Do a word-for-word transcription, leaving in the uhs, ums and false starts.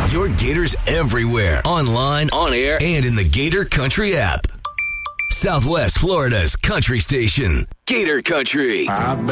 Your Gators everywhere. Online, on air, and in the Gator Country app. Southwest Florida's country station. Gator Country.